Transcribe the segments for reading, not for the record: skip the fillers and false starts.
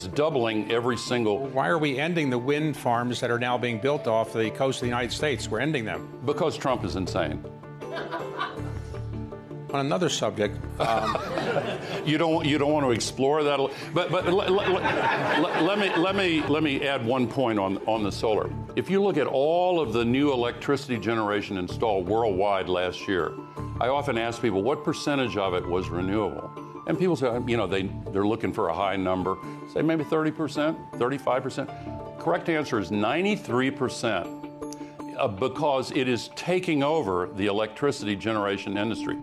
doubling every single... Why are we ending the wind farms that are now being built off the coast of the United States? We're ending them. Because Trump is insane. On another subject... You don't want to explore that, but let me add one point on the solar. If you look at all of the new electricity generation installed worldwide last year, I often ask people what percentage of it was renewable, and people say, they're looking for a high number. Say maybe 30%, 35%. Correct answer is 93%, because it is taking over the electricity generation industry.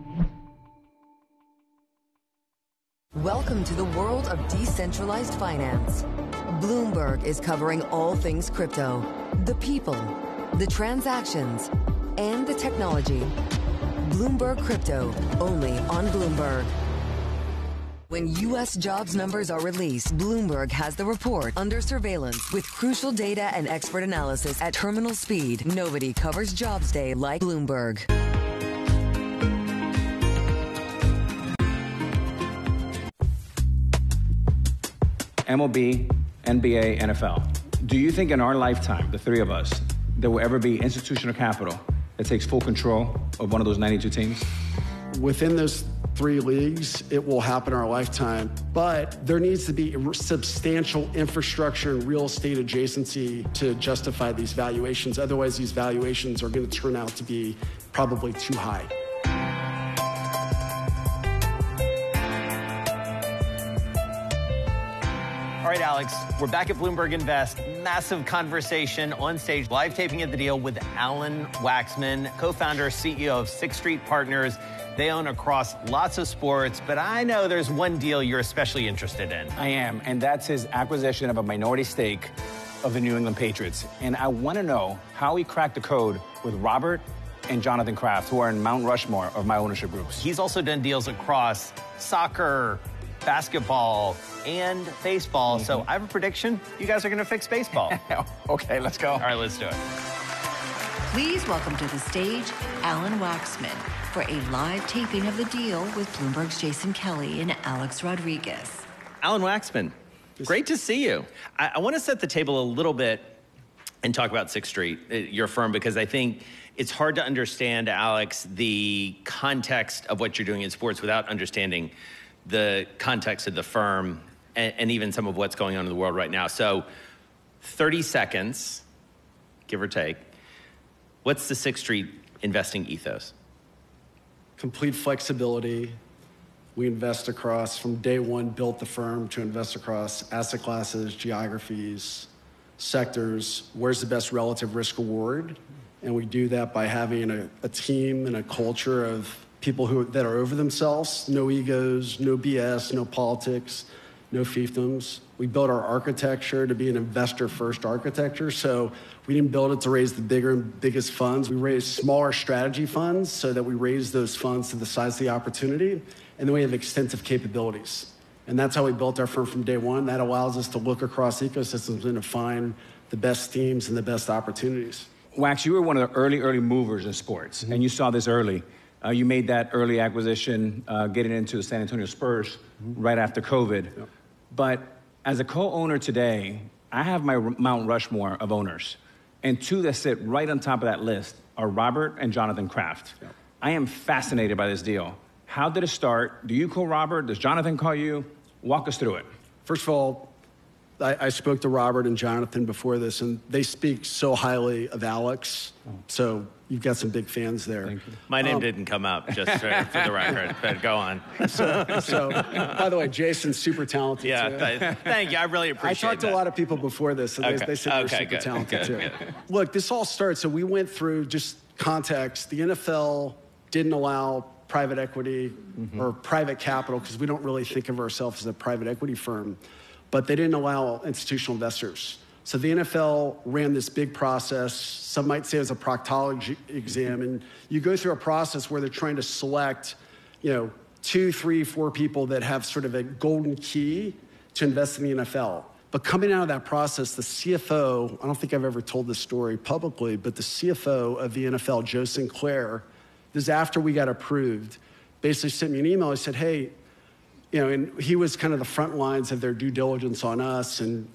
Welcome to the world of decentralized finance. Bloomberg is covering all things crypto, the people, the transactions, and the technology. Bloomberg Crypto, only on Bloomberg. When U.S. jobs numbers are released, Bloomberg has the report under surveillance with crucial data and expert analysis at terminal speed. Nobody covers jobs day like Bloomberg. MLB, NBA, NFL. Do you think in our lifetime, the three of us, there will ever be institutional capital that takes full control of one of those 92 teams? Within those three leagues, it will happen in our lifetime, but there needs to be substantial infrastructure and real estate adjacency to justify these valuations. Otherwise, these valuations are going to turn out to be probably too high. All right, Alex, we're back at Bloomberg Invest. Massive conversation on stage, live taping of the deal with Alan Waxman, co-founder, CEO of Sixth Street Partners. They own across lots of sports, but I know there's one deal you're especially interested in. I am, and that's his acquisition of a minority stake of the New England Patriots. And I want to know how he cracked the code with Robert and Jonathan Kraft, who are in Mount Rushmore of my ownership groups. He's also done deals across soccer, basketball, and baseball. Mm-hmm. So I have a prediction. You guys are going to fix baseball. Okay, let's go. All right, let's do it. Please welcome to the stage Alan Waxman for a live taping of the deal with Bloomberg's Jason Kelly and Alex Rodriguez. Alan Waxman, great to see you. I want to set the table a little bit and talk about Sixth Street, your firm, because I think it's hard to understand, Alex, the context of what you're doing in sports without understanding the context of the firm and even some of what's going on in the world right now. So 30 seconds, give or take. What's the Sixth Street investing ethos? Complete flexibility. We invest across, from day one, built the firm to invest across asset classes, geographies, sectors. Where's the best relative risk reward? And we do that by having a team and a culture of people that are over themselves, no egos, no BS, no politics, no fiefdoms. We built our architecture to be an investor-first architecture, so we didn't build it to raise the bigger and biggest funds. We raised smaller strategy funds so that we raise those funds to the size of the opportunity, and then we have extensive capabilities. And that's how we built our firm from day one. That allows us to look across ecosystems and to find the best teams and the best opportunities. Wax, you were one of the early movers in sports, and you saw this early. You made that early acquisition, getting into the San Antonio Spurs right after COVID. Yep. But as a co-owner today, I have my Mount Rushmore of owners. And two that sit right on top of that list are Robert and Jonathan Kraft. Yep. I am fascinated by this deal. How did it start? Do you call Robert? Does Jonathan call you? Walk us through it. First of all, I spoke to Robert and Jonathan before this, and they speak so highly of Alex. So you've got some big fans there. Thank you. My name didn't come up, just for the record, but go on. So, by the way, Jason's super talented, too. Yeah, thank you. I really appreciate I talked to a lot of people before this, and they said they're super talented, too. Good. Look, this all starts, so we went through just context. The NFL didn't allow private equity or private capital, because we don't really think of ourselves as a private equity firm, but they didn't allow institutional investors. So the NFL ran this big process. Some might say it was a proctology exam. And you go through a process where they're trying to select, 2, 3, 4 people that have sort of a golden key to invest in the NFL. But coming out of that process, the CFO, I don't think I've ever told this story publicly, but the CFO of the NFL, Joe Sinclair, this is after we got approved, basically sent me an email. He said, hey, and he was kind of the front lines of their due diligence on us, and